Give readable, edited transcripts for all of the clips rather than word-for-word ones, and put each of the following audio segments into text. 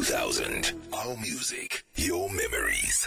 2000. Our music, your memories.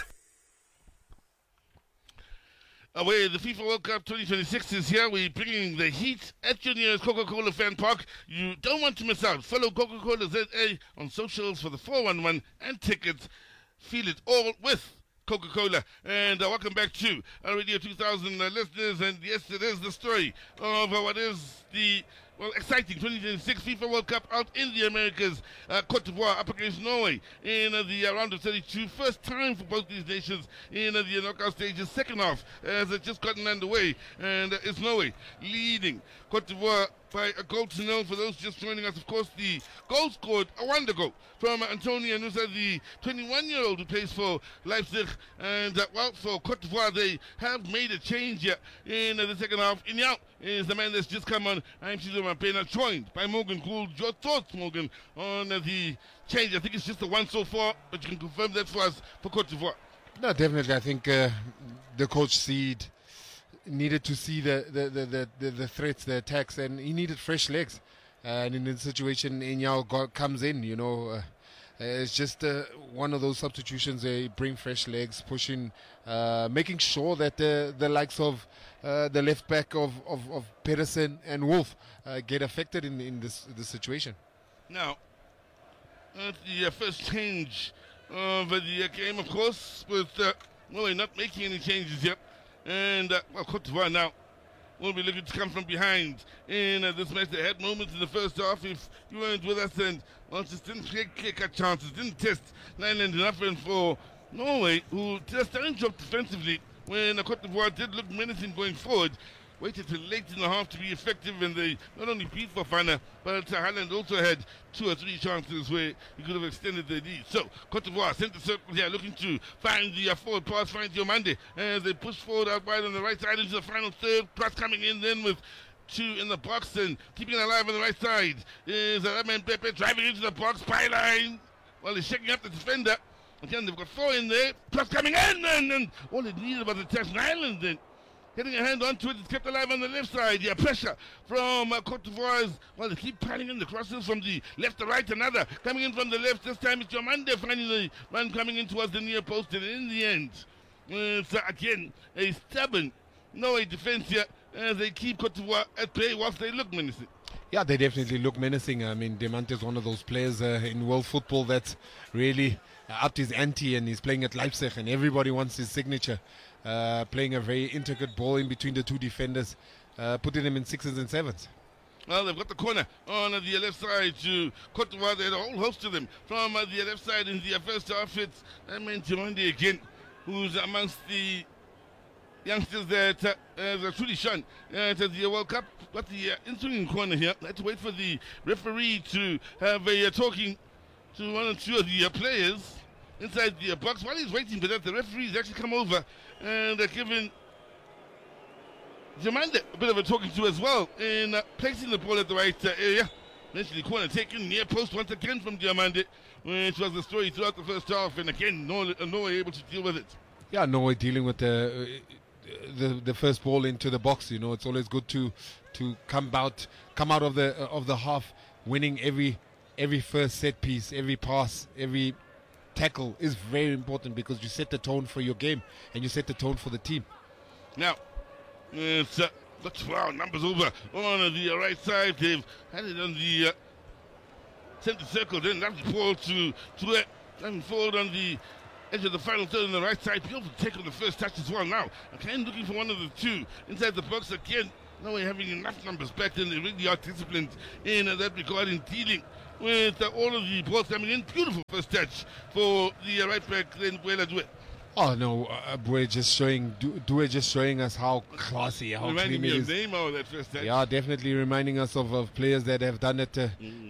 Away, the FIFA World Cup 2026 is here. We're bringing the heat at your nearest Coca-Cola fan park. You don't want to miss out. Follow Coca-Cola ZA on socials for the 411 and tickets. Feel it all with Coca-Cola. And welcome back to our Radio 2000 listeners. And yes, it is the story of what is the exciting 2026 FIFA World Cup out in the Americas. Cote d'Ivoire up against Norway in the round of 32. First time for both these nations in the knockout stages. Second half has just gotten underway, and it's Norway leading Cote d'Ivoire by a goal to nil. For those just joining us, of course, the goal scored, a wonder goal from Antonio Nusa, the 21-year-old who plays for Leipzig. And, for Cote d'Ivoire, they have made a change here in the second half. Inyao is the man that's just come on. I'm Shizu Mampena, joined by Morgan Gould. Your thoughts, Morgan, on the change? I think it's just the one so far, but you can confirm that for us for Cote d'Ivoire. No, definitely. I think the coach needed to see the threats, the attacks, and he needed fresh legs. And in this situation, Inyao comes in, it's just one of those substitutions. They bring fresh legs, pushing, making sure that the likes of the left back of Pedersen and Wolf get affected in this situation. Now, the first change of the game, of course, with Norway not making any changes yet. And, Cote d'Ivoire now will be looking to come from behind in this match. They had moments in the first half. If you weren't with us, and just didn't take clear-cut chances, didn't test Nyland enough. And for Norway, who did a stunning job defensively when Cote d'Ivoire did look menacing going forward, waited till late in the half to be effective, and they not only beat Fofana, but Haaland also had 2 or 3 chances where he could have extended the lead. So, Cote d'Ivoire centre circle here, looking to find the forward pass, find Diomande, as they push forward out wide on the right side into the final third. Plus coming in then with 2 in the box and keeping it alive on the right side is Alain Pepe driving into the box, byline. Well, he's shaking up the defender. Again, they've got 4 in there. Plus coming in, and all it needed was a touch. Nyland then getting a hand onto it, it's kept alive on the left side. Yeah, pressure from Cote d'Ivoire's. Well, they keep piling in the crosses from the left to right. Another coming in from the left. This time it's Diomande finding the one coming in towards the near post. And in the end, it's again a stubborn Norway defense here as they keep Cote d'Ivoire at play whilst they look menacing. Yeah, they definitely look menacing. I mean, Diamante is one of those players in world football that's really upped his ante, and he's playing at Leipzig, and everybody wants his signature. Playing a very intricate ball in between the 2 defenders, putting them in 6s and 7s. Well, they've got the corner on the left side to Cote d'Ivoire. They had a whole host of them from the left side in the first half. It's Diomande again, who's amongst the youngsters that are truly shone at the World Cup. Got the ensuing corner here. I had to wait for the referee to have a talking to 1 or 2 of the players inside the box. While he's waiting for that, the referee's actually come over and given Diomande a bit of a talking to as well in placing the ball at the right area. Eventually corner taken, near post once again from Diomande, which was the story throughout the first half, and again Norway able to deal with it. Yeah, Norway dealing with the first ball into the box. It's always good to come out of the half winning every first set piece, every pass, every tackle is very important, because you set the tone for your game and you set the tone for the team. Now, it's numbers over on the right side. They've had it on the center circle. Then that's the ball to it. Forward on the edge of the final third on the right side. Be able to take on the first touch as well. Now, again looking for one of the 2 inside the box again. Now we're having enough numbers back then. They really are disciplined in that regard, in dealing with all of the balls coming in. Beautiful first touch for the right back, then Buela Due. Oh no, Due just showing us how classy, how reminding clean me it of is. Neymar, that first touch. Yeah, definitely reminding us of players that have done it.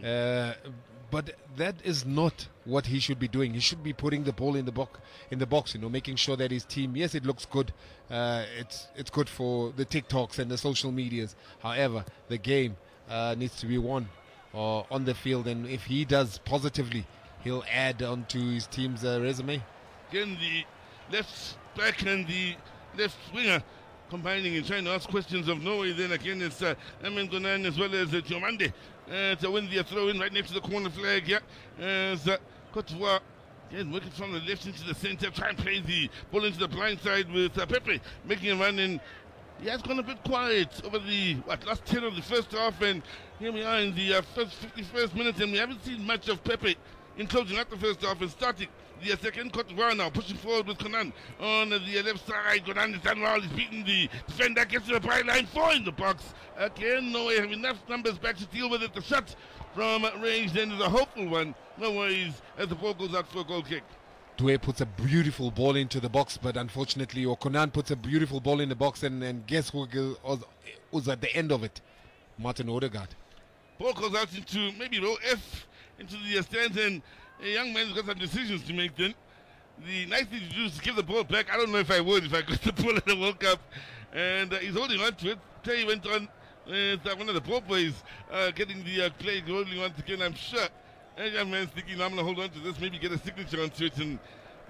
But that is not what he should be doing. He should be putting the ball in the box, making sure that his team, yes, it looks good. It's good for the TikToks and the social medias. However, the game needs to be won on the field, and if he does positively, he'll add on to his team's resume. Again, the left back and the left winger combining and trying to ask questions of Norway. Then again, it's Amin Gonan as well as Diomande to win the throw in right next to the corner flag. Yeah, as Cote d'Ivoire, again, working from the left into the center, trying to play the ball into the blind side with Pepe, making a run in. He has gone a bit quiet over the last 10 of the first half, and here we are in the first 51st minute, and we haven't seen much of Pepe in closing out the first half and starting the second. Cote d'Ivoire now pushing forward with Conan on the left side. Conan is done well. He's beaten the defender, gets to the byline, 4 in the box. Again, no way, have enough numbers back to deal with it. The shot from range then is a hopeful one. No worries as the ball goes out for a goal kick. Due puts a beautiful ball into the box, but unfortunately, or Conan puts a beautiful ball in the box, and guess who was at the end of it? Martin Odegaard. Ball goes out into maybe row F into the stands, and a young man's got some decisions to make then. The nice thing to do is to give the ball back. I don't know if I would if I got the ball at the World Cup. And he's holding on to it. Terry went on with one of the ball boys getting the play rolling once again, I'm sure. And young man's thinking, I'm going to hold on to this, maybe get a signature onto it, and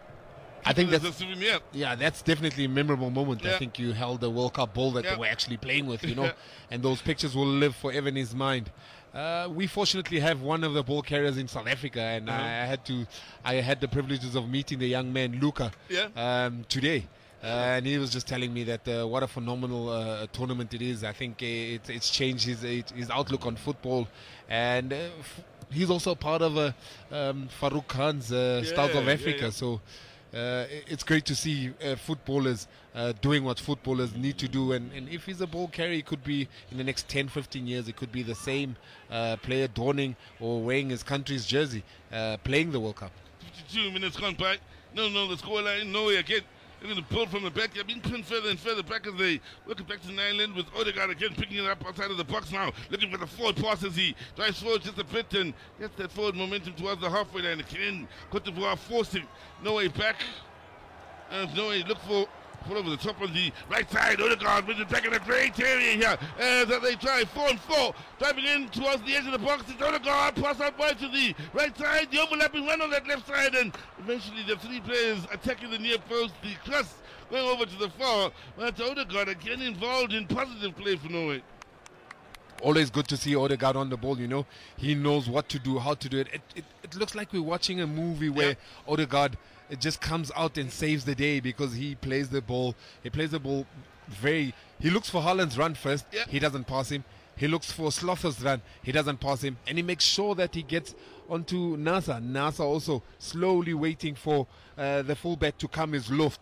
I think that's a souvenir. Yeah, that's definitely a memorable moment. Yeah. I think you held the World Cup ball that Yeah. they were actually playing with, you know, Yeah. and those pictures will live forever in his mind. We fortunately have one of the ball carriers in South Africa, and I had the privileges of meeting the young man Luca today. And he was just telling me that what a phenomenal tournament it is. I think it's changed his outlook on football, and he's also part of Farouk Khan's Stars of Africa. yeah. So it's great to see footballers doing what footballers need to do. And if he's a ball carrier, it could be in the next 10, 15 years, it could be the same player donning or wearing his country's jersey, playing the World Cup. 52 minutes gone by. No, the scoreline, no way again. They're going to pull from the back. They're being pinned further and further back as they work it back to Nyland with Odegaard again picking it up outside of the box now. Looking for the forward pass as he drives forward just a bit and gets that forward momentum towards the halfway line. Again, Cote d'Ivoire forcing no way back. No way, look for over the top on the right side. Odegaard with it back in a great area here as they try 4-on-4 driving in towards the edge of the box. It's Odegaard, pass out wide to the right side, the overlapping one on that left side, and eventually the 3 players attacking the near post, the cross going over to the far, but Odegaard again involved in positive play for Norway. Always good to see Odegaard on the ball, you know. He knows what to do, how to do it. It looks like we're watching a movie where Odegaard just comes out and saves the day because he plays the ball. He plays the ball he looks for Haaland's run first. Yeah. He doesn't pass him. He looks for Slother's run. He doesn't pass him. And he makes sure that he gets onto Nasa. Nasa also slowly waiting for the fullback to come is Wolf.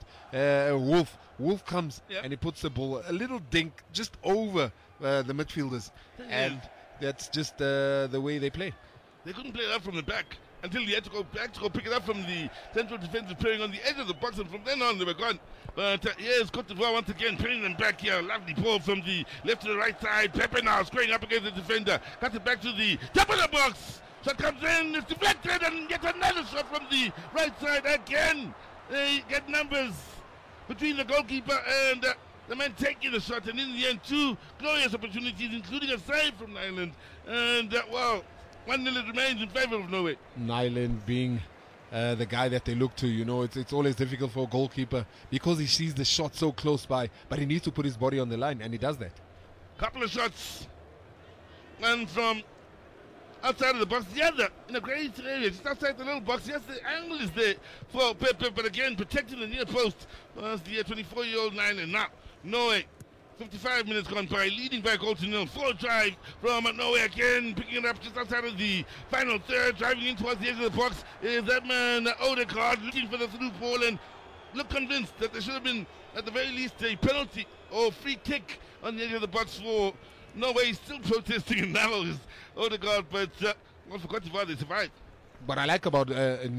Wolf comes and he puts the ball a little dink just over the midfielders. And that's just the way they play. They couldn't play it up from the back until he had to go back to go pick it up from the central defensive playing on the edge of the box, and from then on they were gone. But here's Cote d'Ivoire once again playing them back here. Lovely ball from the left to the right side. Pepe now squaring up against the defender. Cuts it back to the top of the box. Shot comes in, it's deflected, and yet another shot from the right side again. They get numbers between the goalkeeper and the man taking the shot, and in the end 2 glorious opportunities, including a save from Nyland. And 1-0 it remains in favour of Norway. Nyland being the guy that they look to, you know, it's always difficult for a goalkeeper because he sees the shot so close by, but he needs to put his body on the line, and he does that. Couple of shots, one from outside of the box, the other in a great area, just outside the little box. Yes, the angle is there for Pepe, but again, protecting the near post was the 24-year-old Nyland. Now, Norway, 55 minutes gone by, leading by 0-0. Full drive from Norway again, picking it up just outside of the final third, driving in towards the edge of the box is that man Odegaard, looking for the through ball and look convinced that there should have been at the very least a penalty or free kick on the edge of the box for Norway. Still protesting, and now is Odegaard, but for Cote d'Ivoire they survived. What I like about